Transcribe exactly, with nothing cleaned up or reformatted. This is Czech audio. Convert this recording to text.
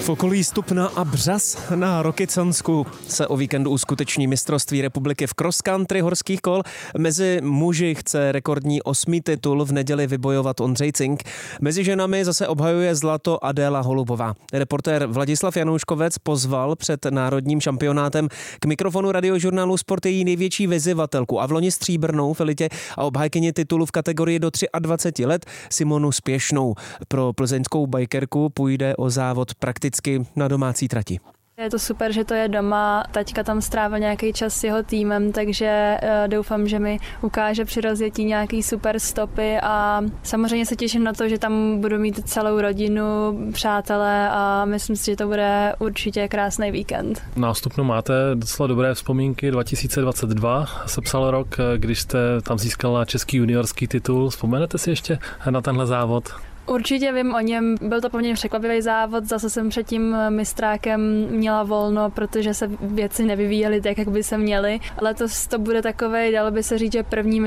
V okolí Stupna a Břaz na Rokycansku se o víkendu uskuteční mistrovství republiky v cross country horských kol. Mezi muži chce rekordní osmý titul v neděli vybojovat Ondřej Cink. Mezi ženami zase obhajuje zlato Adéla Holubová. Reportér Vladislav Janouškovec pozval před národním šampionátem k mikrofonu radiožurnálu Sport její největší vyzývatelku a vloni stříbrnou v elitě a obhájkyni titulu v kategorii do dvacet tři let Simonu Spěšnou. Pro plzeňskou bajkerku půjde o závod prakticky na domácí trati. Je to super, že to je doma, taťka tam strávil nějaký čas s jeho týmem, takže doufám, že mi ukáže při rozjetí nějaký super stopy a samozřejmě se těším na to, že tam budu mít celou rodinu, přátelé a myslím si, že to bude určitě krásný víkend. Na Stupnu máte docela dobré vzpomínky. dva tisíce dvacet dva se psal rok, když jste tam získala český juniorský titul. Vzpomenete si ještě na tenhle závod? Určitě vím o něm, byl to poměrně překvapivý závod, zase jsem před tím mistrákem měla volno, protože se věci nevyvíjely tak, jak by se měly. Letos to bude takovej, dalo by se říct, že první